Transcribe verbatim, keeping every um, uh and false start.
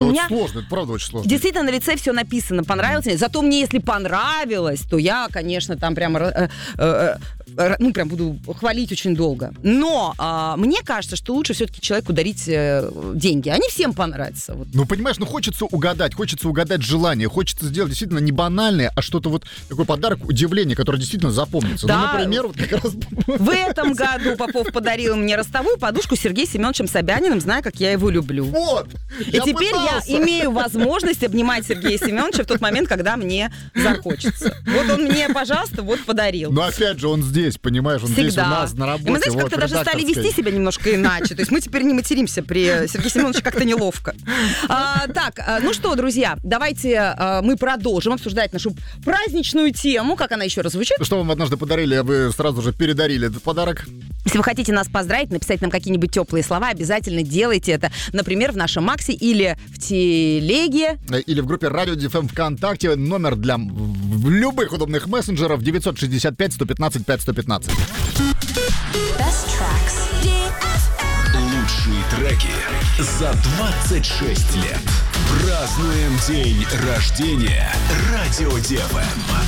ну, меня... сложно, это правда очень сложно. Действительно, на лице все написано, понравилось мне. Зато мне, если понравилось, то я, конечно, там прямо... Э, э, э, ну, прям буду хвалить очень долго. Но э, мне кажется, что лучше все-таки человеку дарить э, деньги. Они всем понравятся. Вот. Ну, понимаешь, ну хочется угадать, хочется угадать желание, хочется сделать действительно не банальное, а что-то вот такой подарок, удивление, которое действительно запомнится. Да. Ну, например, вот как раз... В этом году Попов подарил мне ростовую подушку с Сергеем Семеновичем Собяниным, зная, как я его люблю. Вот! И я теперь пытался. я имею возможность обнимать Сергея Семеновича в тот момент, когда мне захочется. Вот он мне, пожалуйста, вот подарил. Но опять же, он здесь, понимаешь, он здесь у Всегда. нас на работе. И мы, знаете, вот, как-то даже стали редакторской. вести себя немножко иначе. То есть мы теперь не материмся при Сергее Семеновиче, как-то неловко. А, так, а, ну что, друзья, давайте а, мы продолжим обсуждать нашу праздничную тему. Как она еще раз звучит? Что вам однажды подарили, а вы сразу же передарили этот подарок? Если вы хотите нас поздравить, написать нам какие-нибудь теплые слова, обязательно делайте это, например, в нашем Максе или в телеге. Или в группе Радио ди эф эм ВКонтакте. Номер для в любых удобных мессенджеров девятьсот шестьдесят пять сто пятнадцать пять сто пятнадцать. Лучшие треки за двадцать шесть лет. Празднуем день рождения Радио ди эф эм.